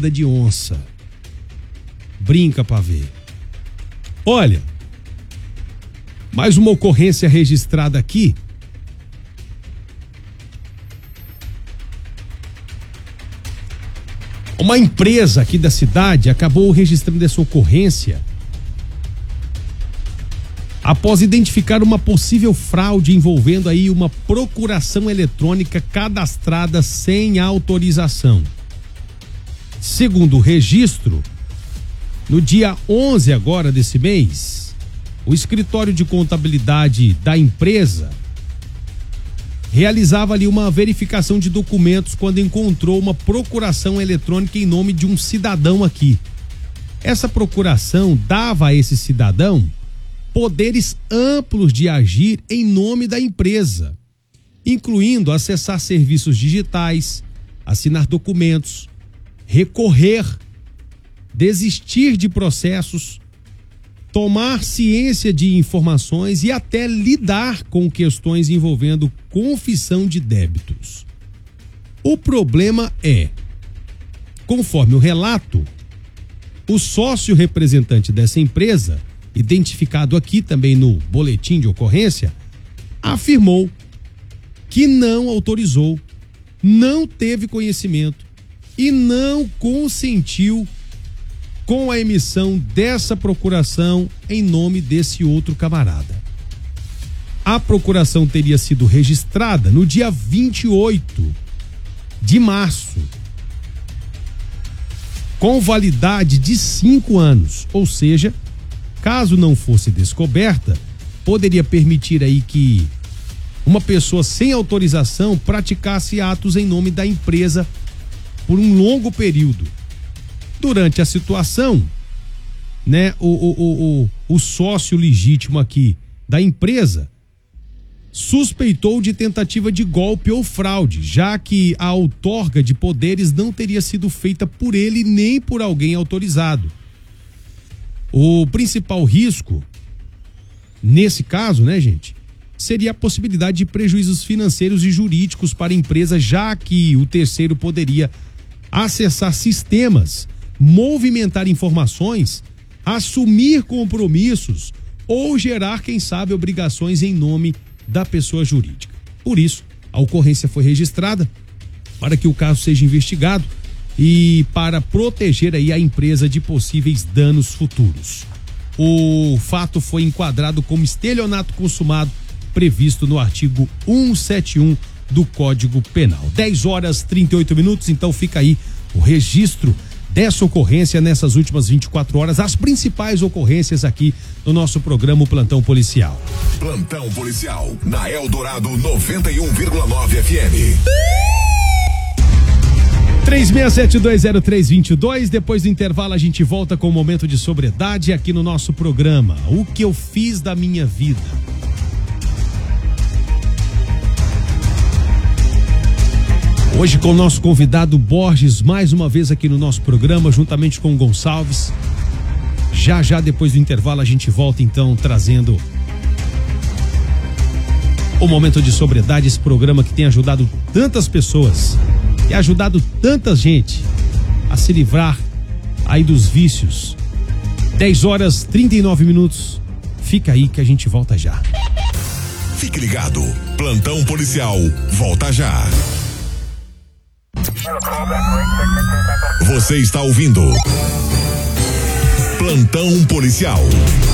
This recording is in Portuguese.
mordida de onça. Brinca pra ver. Olha, mais uma ocorrência registrada aqui. Uma empresa aqui da cidade acabou registrando essa ocorrência após identificar uma possível fraude envolvendo aí uma procuração eletrônica cadastrada sem autorização. Segundo o registro, no dia 11 agora desse mês, o escritório de contabilidade da empresa realizava ali uma verificação de documentos quando encontrou uma procuração eletrônica em nome de um cidadão aqui. Essa procuração dava a esse cidadão poderes amplos de agir em nome da empresa, incluindo acessar serviços digitais, assinar documentos, recorrer, desistir de processos, tomar ciência de informações e até lidar com questões envolvendo confissão de débitos. O problema é, conforme o relato, o sócio representante dessa empresa, identificado aqui também no boletim de ocorrência, afirmou que não autorizou, não teve conhecimento e não consentiu com a emissão dessa procuração em nome desse outro camarada. A procuração teria sido registrada no dia 28 de março, com validade de 5 anos, ou seja, caso não fosse descoberta, poderia permitir aí que uma pessoa sem autorização praticasse atos em nome da empresa por um longo período. Durante a situação, né, o sócio legítimo aqui da empresa suspeitou de tentativa de golpe ou fraude, já que a outorga de poderes não teria sido feita por ele nem por alguém autorizado. O principal risco, nesse caso, né, gente, seria a possibilidade de prejuízos financeiros e jurídicos para a empresa, já que o terceiro poderia acessar sistemas, movimentar informações, assumir compromissos ou gerar, quem sabe, obrigações em nome da pessoa jurídica. Por isso, a ocorrência foi registrada para que o caso seja investigado e para proteger aí a empresa de possíveis danos futuros. O fato foi enquadrado como estelionato consumado, previsto no artigo 171 do Código Penal. 10h38, então fica aí o registro dessa ocorrência nessas últimas 24 horas, as principais ocorrências aqui no nosso programa Plantão Policial. Plantão Policial, na Eldorado 91,9 FM. 36720322, depois do intervalo a gente volta com um momento de sobriedade aqui no nosso programa. O que eu fiz da minha vida? Hoje com o nosso convidado Borges, mais uma vez aqui no nosso programa, juntamente com o Gonçalves. Já depois do intervalo a gente volta então trazendo o momento de sobriedade, esse programa que tem ajudado tantas pessoas e ajudado tanta gente a se livrar aí dos vícios. 10h39. Fica aí que a gente volta já. Fique ligado, Plantão Policial volta já. Você está ouvindo Plantão Policial.